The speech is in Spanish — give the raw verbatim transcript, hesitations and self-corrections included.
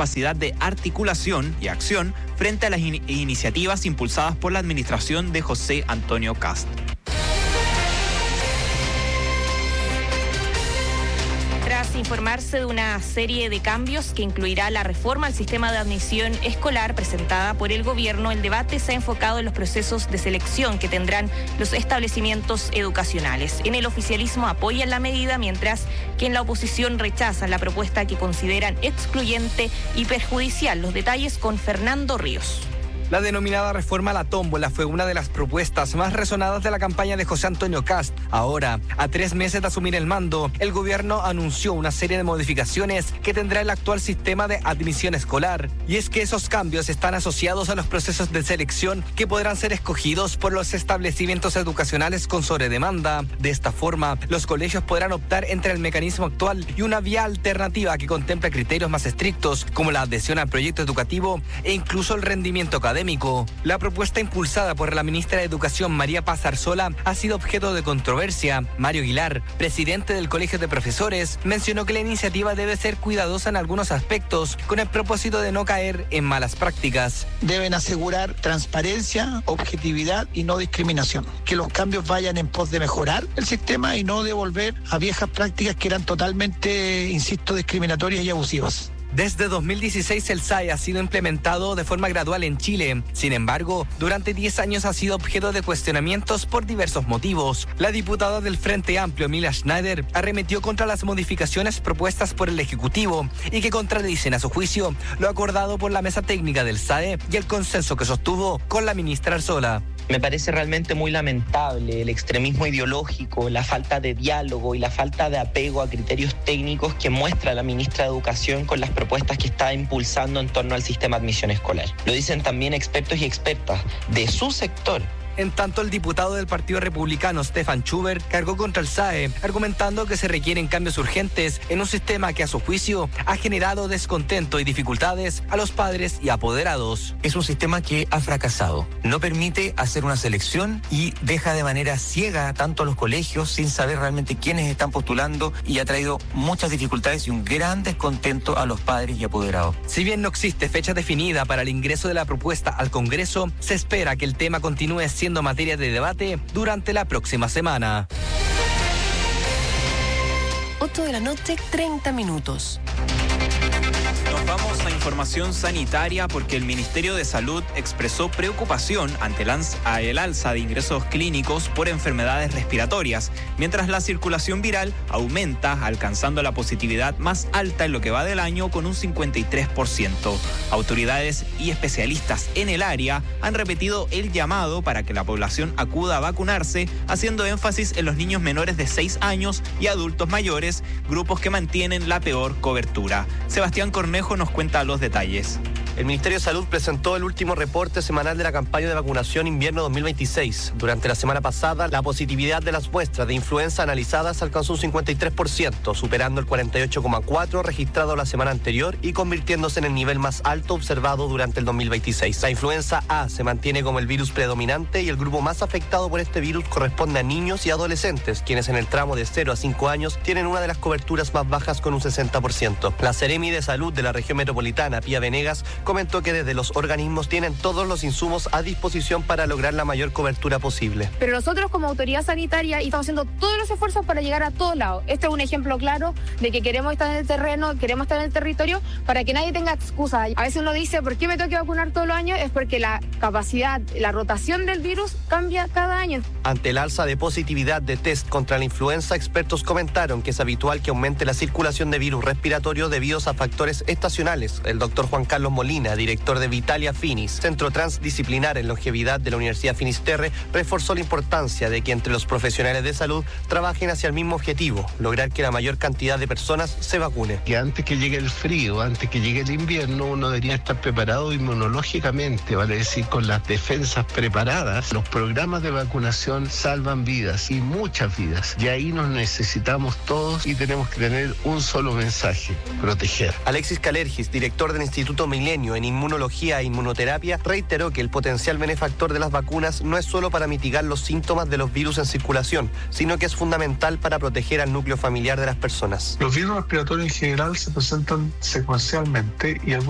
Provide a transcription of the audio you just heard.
capacidad de articulación y acción frente a las in- iniciativas impulsadas por la administración de José Antonio Kast. Tras informarse de una serie de cambios que incluirá la reforma al sistema de admisión escolar presentada por el gobierno, el debate se ha enfocado en los procesos de selección que tendrán los establecimientos educacionales. En el oficialismo apoyan la medida, mientras que en la oposición rechazan la propuesta que consideran excluyente y perjudicial. Los detalles con Fernando Ríos. La denominada reforma a la tómbola fue una de las propuestas más resonadas de la campaña de José Antonio Kast. Ahora, a tres meses de asumir el mando, el gobierno anunció una serie de modificaciones que tendrá el actual sistema de admisión escolar. Y es que esos cambios están asociados a los procesos de selección que podrán ser escogidos por los establecimientos educacionales con sobredemanda. De esta forma, los colegios podrán optar entre el mecanismo actual y una vía alternativa que contempla criterios más estrictos, como la adhesión al proyecto educativo e incluso el rendimiento académico. La propuesta impulsada por la ministra de Educación, María Paz Arzola, ha sido objeto de controversia. Mario Aguilar, presidente del Colegio de Profesores, mencionó que la iniciativa debe ser cuidadosa en algunos aspectos, con el propósito de no caer en malas prácticas. Deben asegurar transparencia, objetividad y no discriminación. Que los cambios vayan en pos de mejorar el sistema y no de volver a viejas prácticas que eran totalmente, insisto, discriminatorias y abusivas. Desde dos mil dieciséis el S A E ha sido implementado de forma gradual en Chile. Sin embargo, durante diez años ha sido objeto de cuestionamientos por diversos motivos. La diputada del Frente Amplio, Emilia Schneider, arremetió contra las modificaciones propuestas por el Ejecutivo y que contradicen, a su juicio, lo acordado por la mesa técnica del S A E y el consenso que sostuvo con la ministra Arzola. Me parece realmente muy lamentable el extremismo ideológico, la falta de diálogo y la falta de apego a criterios técnicos que muestra la ministra de Educación con las propuestas que está impulsando en torno al sistema de admisión escolar. Lo dicen también expertos y expertas de su sector. En tanto, el diputado del Partido Republicano, Stefan Schubert, cargó contra el S A E, argumentando que se requieren cambios urgentes en un sistema que, a su juicio, ha generado descontento y dificultades a los padres y apoderados. Es un sistema que ha fracasado. No permite hacer una selección y deja de manera ciega tanto a los colegios sin saber realmente quiénes están postulando, y ha traído muchas dificultades y un gran descontento a los padres y apoderados. Si bien no existe fecha definida para el ingreso de la propuesta al Congreso, se espera que el tema continúe siendo materia de debate durante la próxima semana. ocho de la noche, treinta minutos. Nos vamos a información sanitaria porque el Ministerio de Salud expresó preocupación ante el alza de ingresos clínicos por enfermedades respiratorias, mientras la circulación viral aumenta, alcanzando la positividad más alta en lo que va del año con un cincuenta y tres por ciento. Autoridades y especialistas en el área han repetido el llamado para que la población acuda a vacunarse, haciendo énfasis en los niños menores de seis años y adultos mayores, grupos que mantienen la peor cobertura. Sebastián Cornejo nos cuenta los detalles. El Ministerio de Salud presentó el último reporte semanal de la campaña de vacunación invierno dos mil veintiséis. Durante la semana pasada, la positividad de las muestras de influenza analizadas alcanzó un cincuenta y tres por ciento, superando el cuarenta y ocho coma cuatro por ciento registrado la semana anterior y convirtiéndose en el nivel más alto observado durante el dos mil veintiséis. La influenza A se mantiene como el virus predominante y el grupo más afectado por este virus corresponde a niños y adolescentes, quienes en el tramo de cero a cinco años tienen una de las coberturas más bajas con un sesenta por ciento. La Seremi de Salud de la región metropolitana, Pía Venegas, comentó que desde los organismos tienen todos los insumos a disposición para lograr la mayor cobertura posible. Pero nosotros como autoridad sanitaria estamos haciendo todos los esfuerzos para llegar a todos lados. Este es un ejemplo claro de que queremos estar en el terreno, queremos estar en el territorio para que nadie tenga excusa. A veces uno dice, ¿por qué me tengo que vacunar todos los años? Es porque la capacidad, la rotación del virus cambia cada año. Ante el alza de positividad de test contra la influenza, expertos comentaron que es habitual que aumente la circulación de virus respiratorio debido a factores estacionales. El doctor Juan Carlos Molina, director de Vitalia Finis, Centro Transdisciplinar en Longevidad de la Universidad Finisterre, reforzó la importancia de que entre los profesionales de salud trabajen hacia el mismo objetivo, lograr que la mayor cantidad de personas se vacune. Que antes que llegue el frío, antes que llegue el invierno, uno debería estar preparado inmunológicamente, vale decir, con las defensas preparadas. Los programas de vacunación salvan vidas, y muchas vidas, y ahí nos necesitamos todos y tenemos que tener un solo mensaje: proteger. Alexis Calergis, director del Instituto Milenio en Inmunología e Inmunoterapia, reiteró que el potencial benefactor de las vacunas no es solo para mitigar los síntomas de los virus en circulación, sino que es fundamental para proteger al núcleo familiar de las personas. Los virus respiratorios en general se presentan secuencialmente y